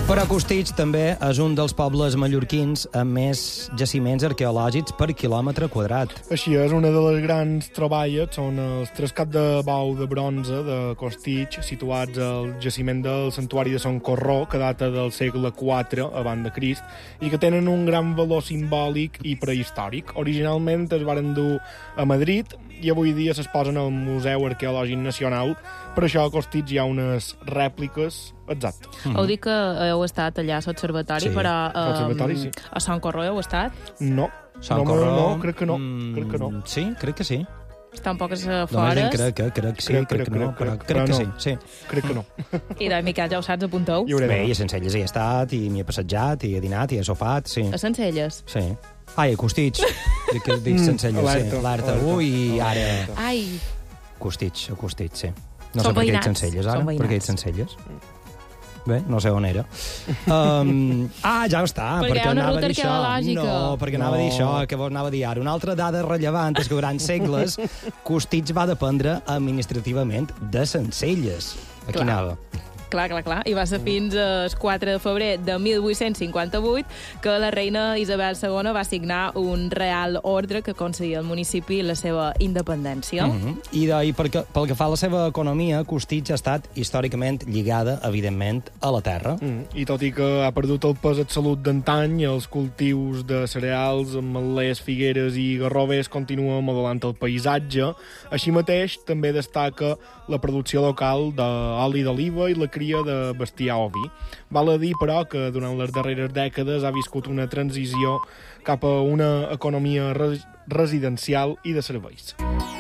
Però Costitx també és un dels pobles mallorquins amb més jaciments arqueològics per quilòmetre quadrat. Així és, una de les grans troballes són els 3 caps de bou de bronze de Costitx, situats al jaciment del santuari de Son Corró, que data del segle IV abans de Crist, i que tenen un gran valor simbòlic i prehistòric. Originalment es varen dur a Madrid i avui dia s'exposen al Museu Arqueològic Nacional. Per això a Costitx hi ha unes rèpliques exactes. Heu dit que heu estat allà a l'observatori, Sí, però l'observatori, sí. a Sant Corró heu estat? No, Sant Corró... no, crec que no. Crec que no. Sí, crec que sí. Estan poques Només fores. crec que sí, crec que no, però crec que sí. Sí. Crec que no. I de Miquel, ja ho saps, apunteu. Hi hauré Bé, d'anar. i a Sencelles hi he estat, i m'hi he passejat, i he dinat, i he sofat, sí. A Sencelles. Sí. Ai, a Costitx. Dic Sencelles, sí. Alerta. Ui, ara... Ai, Costitx, sí. No Són sé per què he dit veïnats, Sencelles, ara. són Per què he dit veïnats. Sencelles? Bé, no sé on era. Ja està. Perquè hi ha una anava a ruta dir això. arqueològica. No, perquè anava a dir això, que vos anava a dir ara. Una altra dada rellevant és que durant segles Costitx va dependre administrativament de Sencelles. Aquí Clar. anava. clar. I va ser fins al 4 de febrer de 1858 que la reina Isabel II va signar un real ordre que concedia al municipi la seva independència. I pel que fa a la seva economia, Costitx ha estat històricament lligada, evidentment, a la terra. I tot i que ha perdut el pes absolut d'antany, els cultius de cereals, ametlers, figueres i garrovers continuen modelant el paisatge. Així mateix, també destaca la producció local d'oli d'oliva i la cria de bestiar ovi. Val a dir, però, que durant les darreres dècades ha viscut una transició cap a una economia residencial i de serveis.